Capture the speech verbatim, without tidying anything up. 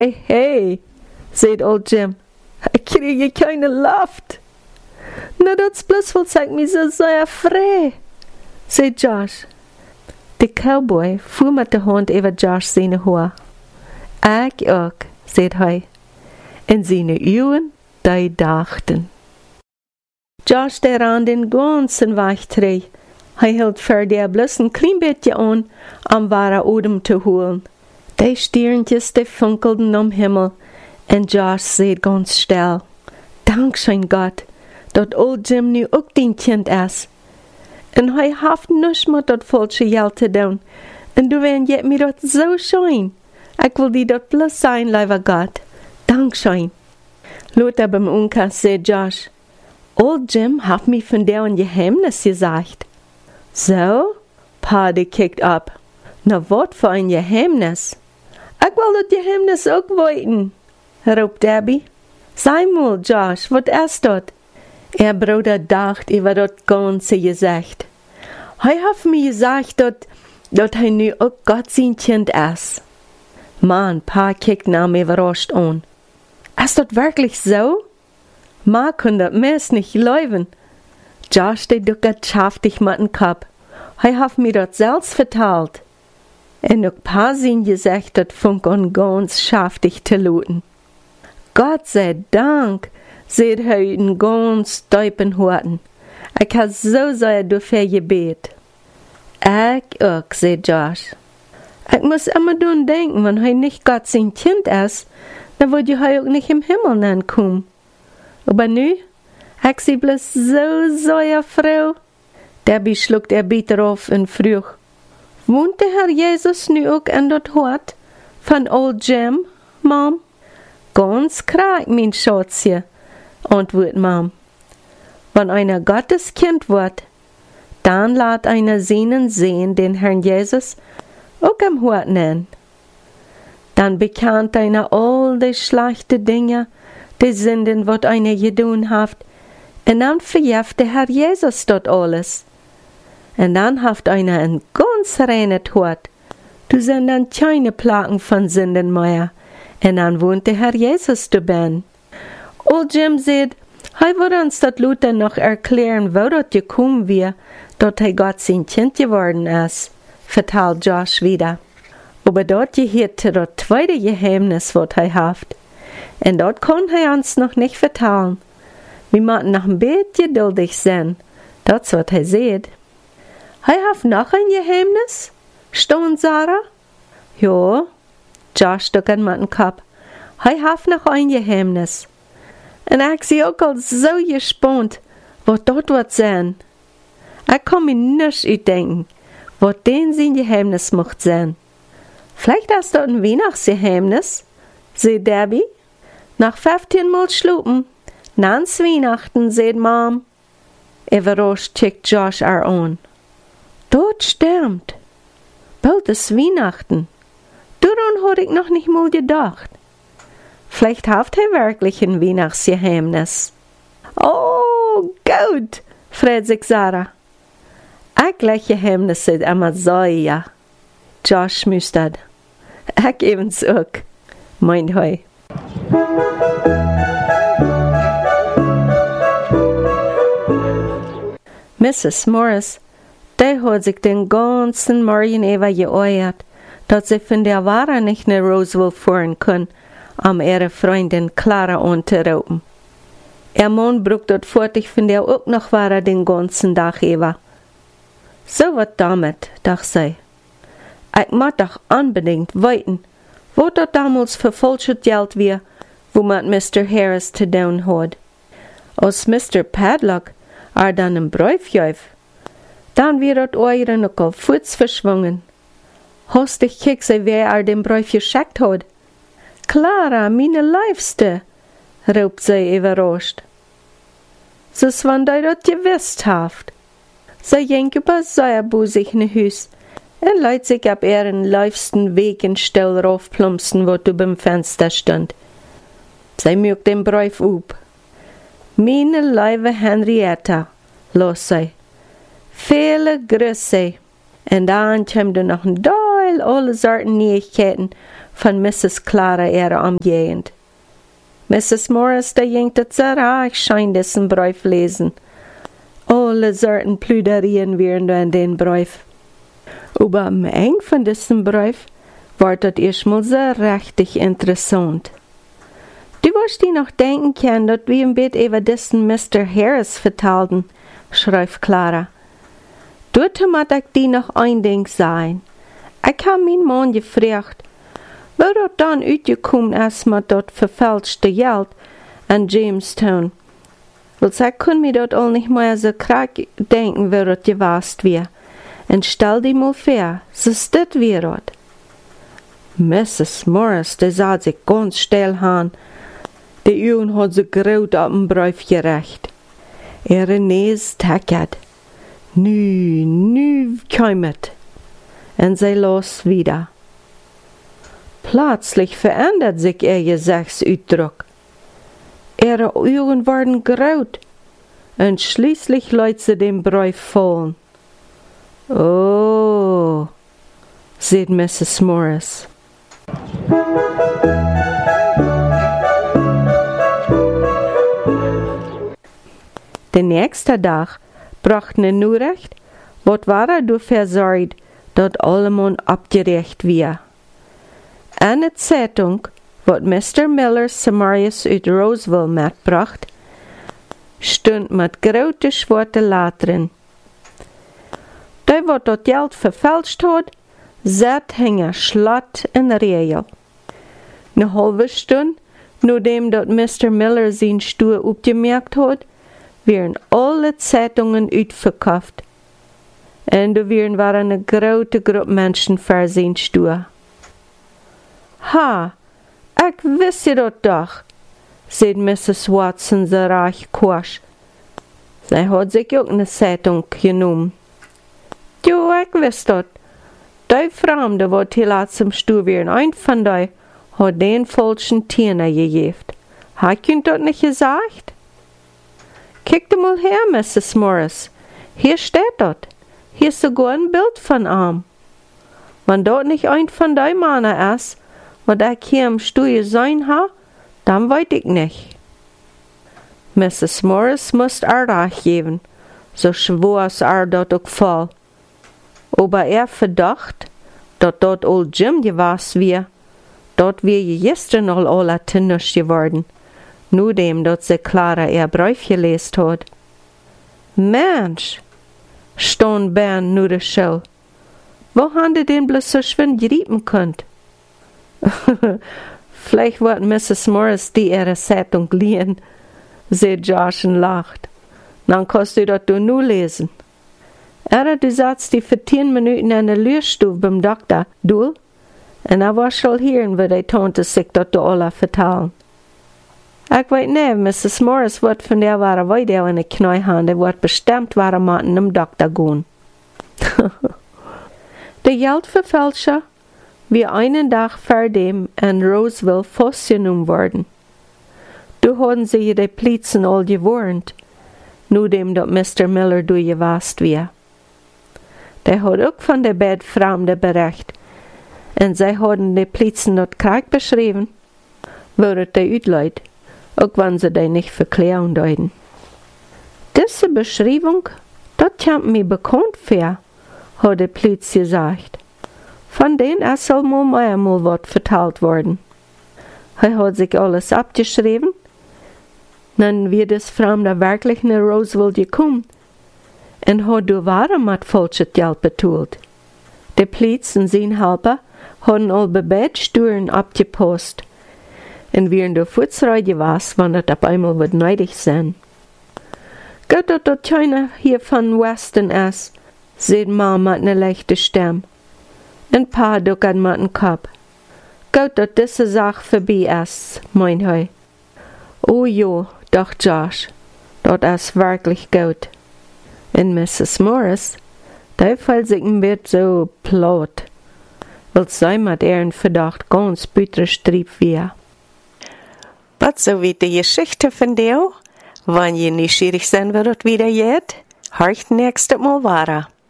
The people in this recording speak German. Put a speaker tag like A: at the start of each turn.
A: Hey, hey, sagt old Jim, ich kriege keine Luft. Na, das bloß wohl sagt mir so sehr frei, sagt Josh. Der Cowboy fuhr mit der Hand über Josh seine Haar. Ich auch, sagt er. Und seine Augen, die dachten. Josh, der an den ganzen Weg trägt, er hielt für der bloß ein klein bisschen an, um wahre Odem zu holen. Die Sternchen, die funkelten am Himmel, und Josh sagt ganz still, Dankeschön Gott, dat old Jim nu ook dein Kind is. En hij haft niks met dat falsche geld te doen. En du wen jet mir dat so schön. Ik wil die dat bloß sein, lieber Gott. Dankeschön. Lothar beim Unka sagt Josh, old Jim haft mich von der ein Geheimnis gesagt. So? Pa, die kickt ab. Na, wat für ein Geheimnis? Ich will das Geheimnis auch weiten, ruft Debbie. Sei mal, Josh, wat ist dat? Er Bruder dacht über das ganze gesagt. Er hat mir gesagt, dat, dat er nu auch Gott sein Kind ist. Mann, Pa kickt nam überrascht an. Ist das wirklich so? Ma kann das meist nicht leuven. Josh, der duckert schaftig mit dem Kopf. Er hat mir das selbst vertalt. Und auch Pa sein gesagt, dat funk an ganz schaftig zu luten. Gott sei Dank, sagt er in ganz tiefen Worten. Ich habe so sehr dafür gebet. Ich auch, sagt Josh. Ich muss immer daran denken, wenn er nicht Gott sein Kind ist, dann würde er auch nicht im Himmel ankommen. Aber nu, ich sehe bloß so sehr Frau. Debbie schluckt er bitter auf und frug, wohnt der Herr Jesus nu auch in dat Hort von Old Jim, Mom? Ganz krank, mein Schatzchen, antwortet Mom. Wenn einer Gottes Kind wird, dann lässt einer seinen sehen, den Herrn Jesus auch am Hort nennen. Dann bekannt einer all die schlechten Dinge, die Sünden, was einer getan hat, und dann verjährt der Herr Jesus dort alles. Und dann haft einer ein ganz reines Hort. Du sind dann keine Plagen von Sünden mehr. Und dann wohnt der Herr Jesus dabei. Old Jim sagt, er würde uns das Luther noch erklären, wo das gekommen wäre, dass er Gott sein Kind geworden ist, vertelt Josh wieder. Aber dort gehört das zweite Geheimnis, was er hat. Und dort kann er uns noch nicht vertellen. Wir müssen noch ein bisschen geduldig sein. Das ist, was er sieht. Er hat noch ein Geheimnis? Stone Sarah? Ja, Josh stuckert mit dem Kopf. Er hat noch ein Geheimnis. Und ich bin auch so gespannt, was dort wird sein. Ich kann mir nicht ausdenken, was denn sein Geheimnis macht sein. Vielleicht ist dort ein Weihnachtsgeheimnis, sagt Debbie. Nach fünfzehn Mal schlupen, nan's Weihnachten, sagt Mom. Überrascht checkt Josh er an. Dort stimmt. Bald ist Weihnachten. Daran hatte ich noch nicht mal gedacht. Vielleicht hat er wirklich ein Weihnachtsgeheimnis. Oh, gut, freut sich Sarah. Ich gleiche Geheimnisse sind immer so, ja. Josh schmüstert. Ich eben's auch, meint er. Missus Morris, die hat sich den ganzen Morgen über geäuert, dass sie von der Ware nicht nach Roseville fahren kann, um ihre Freundin Clara anzurufen. Ihr Mann braucht dort fertig von der auch noch Ware den ganzen Tag über. So was damit, dachte sie. Ich muss doch unbedingt weiten, wo das damals für falsches Geld war, wo man Mister Harris zu tun hat. Als Mister Padlock er dann im Brief gab, dann wird eure noch auf Fuß verschwungen. Hast dich gekickt, wer er den Brief geschickt hat? Clara, meine Liebste, ruft sie überrascht. So wann du das gewusst habt. Sie ging über sehr busig nach Haus und leidt sich ab ihren liebsten Weg in Stall raufplumpsen, wo du beim Fenster stand. Sie mögt den Brief up. Meine liebe Henrietta, los sie. Viele Grüße. Und dann kommt noch ein Teil alle Sorten Neuigkeiten von Missus Clara ihre Umgehend. Missus Morris, da jingt het sehr reich, scheint diesen Brief lesen. Alle Sorten Plüderien wären da in den Brief. Aber am Ende von diesem Brief war das erstmal sehr richtig interessant. Du wirst dir noch denken können, dass wir ein bisschen über diesen Mister Harris vertelten, schreibt Clara. Dort muss ich dir noch ein Ding sagen. Ich habe meinen Mann gefragt, wo das dann uitgekommen ist mit das verfälschte Geld an Jamestown. Weil sie können mir das all nicht mehr so krank denken, wo das gewast wäre. Und stell dir mal vor, so ist das wie das. Missus Morris, die sah sich ganz still an. Die Augen hat sie graut auf den Brief gerecht. Ihre Nase tackert. Nu, nu kommt. Und sie los wieder. Plötzlich verändert sich ihr Gesichtsausdruck. Ihre Augen werden graut. Und schließlich lässt sie den Brief fallen. Oh, sagt Missus Morris. Den nächsten Tag brachte eine Nachricht, was war dafür sorgt, dass allemal abgerecht wird. Eine Zeitung, was Mister Miller Samarius aus Roseville mitbracht, stund mit großen schwarzen Lettern. Der, was das Geld verfälscht hat, zet hing schlatt in Regel. Eine halbe Stunde, nachdem dat Mister Miller sein Stuhl aufgemerkt hat, wären alle Zeitungen uitverkauft. Und da wären war eine große Gruppe Menschen für sein Stuhl. Ha, ich wisse das doch, sagt Missus Watson so reich korsch. Sie hat sich auch eine Zeitung genommen. Ja, ich wisse das. Die Fremde, die hier zum Stuhl wären, ein von die, hat den falschen Tiener gegeben. Hat ihr das nicht gesagt? Kick mal her, Missus Morris. Hier steht das. Hier ist sogar ein Bild von ihm. Wenn dort nicht ein von die Männer ist, was ich hier im Stuhl gesehen habe, dann weiß ich nicht. Missus Morris muss er recht geben, so schwor es er dort auch voll. Aber er verdacht, dass dort old Jim gewesen wäre, dort wäre gestern all alle Tinners geworden, nur dem, dass sie Clara ihr Brief gelesen hat. Mensch, stund Bern nur der Schau, wo haben die den bloß so schwind geriepen könnt? Vielleicht wird Missus Morris die ihre Zeitung liehen, sagt Josh und lacht. Dann kannst du das du nur lesen. Er du saßt die für zehn Minuten in der Lehrstube beim Doktor, du, und er war schon hören, wo die Tante sich dort alle vertellen. Ich weiß nicht, Missus Morris wird von der Ware weiter in die Knie haben, die wird bestimmt wahre Maten im Doktor gehen. Der Geldverfälscher wie einen Tag vor dem in Roseville festgenommen worden. Da haben sie die Polizei all gewarnt, nur dem, dass Mister Miller durchgewasst war. Der hat auch von der Bettfremde berichtet, und sie haben die Polizei dort krank beschrieben, wurde die Utleut, auch wenn sie die nicht verklären deuten. Diese Beschreibung, das kommt mir bekannt vor, hat die Polizei gesagt. Von denen ist soll mal einmal was verteilt worden. Er hat sich alles abgeschrieben. Dann wird das Fremde wirklich nach Roseville gekommen und hat die Ware mit falschem Geld betalt. Die Polizei und sein Helfer haben all Bebettstüren abgepost und wären der Futzrei gewesen, wenn das auf einmal wird neidig sein. Gut, dass das keiner hier von Westen ist, sagt Mama mit einer leichten Stimme. Ein paar duckern mit dem Kopf. Gut, dass diese Sache vorbei ist, meint er. Oh jo, doch Josh, das ist wirklich gut. Und Missus Morris, da fällt sich ein bisschen so platt, weil sie mit ihren Verdacht ganz büterisch trieb wir. Was so wie die Geschichte von dir? Wenn ihr neugierig sein werdet, wieder jetzt, horcht nächstes Mal weiter.